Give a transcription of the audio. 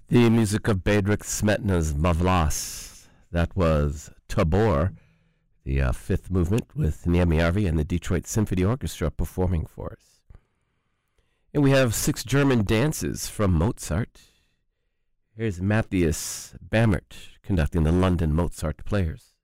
The music of Bedřich Smetana's Mavlas. That was Tabor, the fifth movement with Niemi Arvi and the Detroit Symphony Orchestra performing for us. And we have 6 German dances from Mozart. Here's Matthias Bammert conducting the London Mozart Players.